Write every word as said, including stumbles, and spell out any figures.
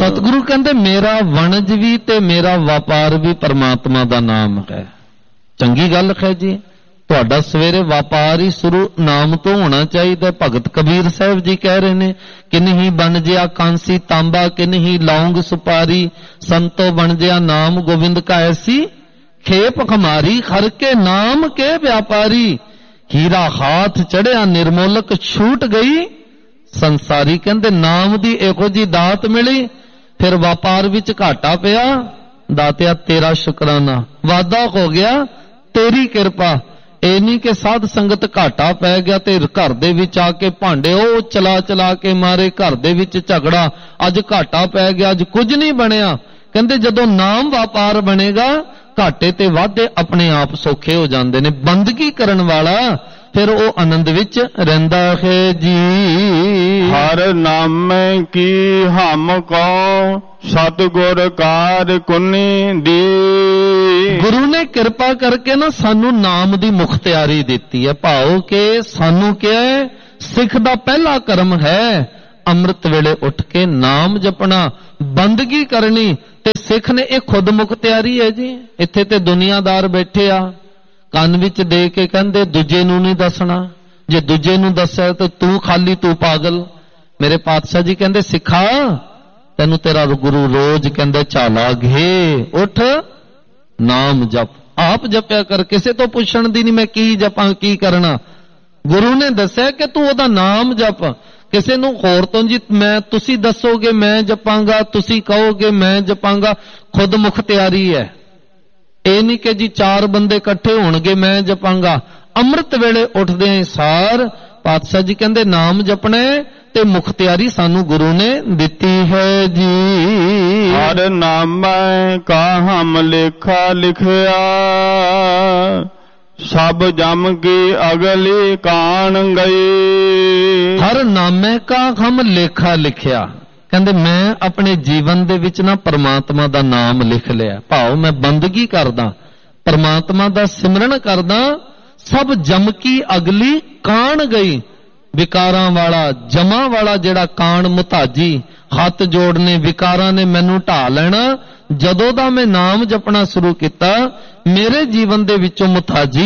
ਸਤਿਗੁਰੂ ਕਹਿੰਦੇ ਮੇਰਾ ਵਣਜ ਵੀ ਤੇ ਮੇਰਾ ਵਪਾਰ ਵੀ ਪਰਮਾਤਮਾ ਦਾ ਨਾਮ ਹੈ। ਚੰਗੀ ਗੱਲ ਹੈ ਜੀ। ਤੁਹਾਡਾ ਸਵੇਰੇ ਵਪਾਰ ਹੀ ਸ਼ੁਰੂ ਨਾਮ ਤੋਂ ਹੋਣਾ ਚਾਹੀਦਾ। ਭਗਤ ਕਬੀਰ ਸਾਹਿਬ ਜੀ ਕਹਿ ਰਹੇ ਨੇ ਕਿ ਨਹੀਂ ਬਣ ਜਿਆ ਕਾਂਸੀ ਤਾਂਬਾ, ਕਿ ਨਹੀਂ ਲੌਂਗ ਸੁਪਾਰੀ, ਸੰਤੋ ਬਣ ਜਿਆ ਨਾਮ ਗੋਬਿੰਦ ਕਾ ਐਸੀ ਖੇਪ ਖਮਾਰੀ, ਖਰ ਕੇ ਨਾਮ ਕੇ ਵਿਆਪਾਰੀ, ਹੀਰਾ ਹਾਥ ਚੜਿਆ ਨਿਰਮੋਲਕ ਛੂਟ ਗਈ ਸੰਸਾਰੀ। ਕਹਿੰਦੇ ਨਾਮ ਦੀ ਇਹੋ ਜੀ ਦਾਤ ਮਿਲੀ, ਫਿਰ ਵਪਾਰ ਵਿੱਚ ਘਾਟਾ ਪਿਆ, ਦਾਤਿਆ ਤੇਰਾ ਸ਼ੁਕਰਾਨਾ, ਵਾਦਾ ਹੋ ਗਿਆ ਤੇਰੀ ਕਿਰਪਾ। ਇਹ ਨਹੀਂ ਕਿ ਸਾਧ ਸੰਗਤ ਘਾਟਾ ਪੈ ਗਿਆ ਤੇ ਘਰ ਦੇ ਵਿੱਚ ਆ ਕੇ ਭਾਂਡੇ ਉਹ ਚਲਾ ਚਲਾ ਕੇ ਮਾਰੇ, ਘਰ ਦੇ ਵਿੱਚ ਝਗੜਾ, ਅੱਜ ਘਾਟਾ ਪੈ ਗਿਆ, ਅੱਜ ਕੁਝ ਨਹੀਂ ਬਣਿਆ। ਕਹਿੰਦੇ ਜਦੋਂ ਨਾਮ ਵਪਾਰ ਬਣੇਗਾ ਘਾਟੇ ਤੇ ਵਾਧੇ ਆਪਣੇ ਆਪ ਸੌਖੇ ਹੋ ਜਾਂਦੇ ਨੇ। ਬੰਦਗੀ ਕਰਨ ਵਾਲਾ ਫਿਰ ਉਹ ਆਨੰਦ ਵਿੱਚ ਰਹਿੰਦਾ ਹੈ ਜੀ। ਹਰ ਨਾਮੇ ਕੀ ਹਮ ਕੋ ਸਤਿਗੁਰ ਕਾਰ ਕੁਨੀ ਦੀ। ਗੁਰੂ ਨੇ ਕਿਰਪਾ ਕਰਕੇ ਨਾ ਸਾਨੂੰ ਨਾਮ ਦੀ ਮੁਖਤਿਆਰੀ ਦਿੱਤੀ ਹੈ। ਭਾਵ ਕਿ ਸਾਨੂੰ ਕਿਹਾ ਹੈ ਸਿੱਖ ਦਾ ਪਹਿਲਾ ਕਰਮ ਹੈ ਅੰਮ੍ਰਿਤ ਵੇਲੇ ਉੱਠ ਕੇ ਨਾਮ ਜਪਣਾ, ਬੰਦਗੀ ਕਰਨੀ। ਤੇ ਸਿੱਖ ਨੇ ਇਹ ਖੁਦ ਮੁਖਤਿਆਰੀ ਹੈ ਜੀ। ਇੱਥੇ ਤੇ ਦੁਨੀਆਦਾਰ ਬੈਠੇ ਆ, ਕੰਨ ਵਿੱਚ ਦੇ ਕੇ ਕਹਿੰਦੇ ਦੂਜੇ ਨੂੰ ਨਹੀਂ ਦੱਸਣਾ, ਜੇ ਦੂਜੇ ਨੂੰ ਦੱਸਿਆ ਤਾਂ ਤੂੰ ਖਾਲੀ, ਤੂੰ ਪਾਗਲ। ਮੇਰੇ ਪਾਤਸ਼ਾਹ ਜੀ ਕਹਿੰਦੇ ਸਿੱਖਾ ਤੈਨੂੰ ਤੇਰਾ ਗੁਰੂ ਰੋਜ਼ ਕਹਿੰਦੇ ਝਾਲਾ ਘੇ, ਉੱਠ ਨਾਮ ਜਪ, ਆਪ ਜਪਿਆ ਕਰ, ਕਿਸੇ ਤੋਂ ਪੁੱਛਣ ਦੀ ਨਹੀਂ ਮੈਂ ਕੀ ਜਪਾਂ ਕੀ ਕਰਨਾ। ਗੁਰੂ ਨੇ ਦੱਸਿਆ ਕਿ ਤੂੰ ਉਹਦਾ ਨਾਮ ਜਪ। ਕਿਸੇ ਨੂੰ ਹੋਰ ਤੋਂ ਜੀ ਮੈਂ ਤੁਸੀਂ ਦੱਸੋਗੇ ਮੈਂ ਜਪਾਂਗਾ, ਤੁਸੀਂ ਕਹੋਗੇ ਮੈਂ ਜਪਾਂਗਾ, ਖੁਦ ਮੁਖਤਿਆਰੀ ਹੈ। ਇਹ ਨਹੀਂ ਕਿ ਜੀ ਚਾਰ ਬੰਦੇ ਇਕੱਠੇ ਹੋਣਗੇ ਮੈਂ ਜਪਾਂਗਾ। ਅੰਮ੍ਰਿਤ ਵੇਲੇ ਉੱਠਦੇ ਸਾਰ ਪਾਤਸ਼ਾਹ ਜੀ ਕਹਿੰਦੇ ਨਾਮ ਜਪਣਾ ਤੇ ਮੁਖਤਿਆਰੀ ਸਾਨੂੰ ਗੁਰੂ ਨੇ ਦਿੱਤੀ ਹੈ ਜੀ। ਹਰ ਨਾਮੈ ਕਾ ਹਮ ਲੇਖਾ ਲਿਖਿਆ, ਸਭ ਜਮ ਕੀ ਅਗਲੀ ਕਾਣ ਗਈ। ਹਰ ਨਾਮੇ ਕਾ ਹਮ ਲੇਖਾ ਲਿਖਿਆ। ਕਹਿੰਦੇ ਮੈਂ ਆਪਣੇ ਜੀਵਨ ਦੇ ਵਿੱਚ ਨਾ ਪਰਮਾਤਮਾ ਦਾ ਨਾਮ ਲਿਖ ਲਿਆ। ਭਾਵ ਮੈਂ ਬੰਦਗੀ ਕਰਦਾ, ਪਰਮਾਤਮਾ ਦਾ ਸਿਮਰਨ ਕਰਦਾ, ਸਭ ਜਮ ਕੀ ਅਗਲੀ ਕਾਣ ਗਈ। ਵਿਕਾਰਾਂ ਵਾਲਾ ਜਮਾਂ ਵਾਲਾ ਜਿਹੜਾ ਕਾਣ ਮੁਤਾਜੀ, ਹੱਥ ਜੋੜਨੇ, ਵਿਕਾਰਾਂ ਨੇ ਮੈਨੂੰ ਢਾ ਲੈਣਾ। ਜਦੋਂ ਦਾ ਮੈਂ ਨਾਮ ਜਪਣਾ ਸ਼ੁਰੂ ਕੀਤਾ ਮੇਰੇ ਜੀਵਨ ਦੇ ਵਿੱਚੋਂ ਮੁਤਾਜੀ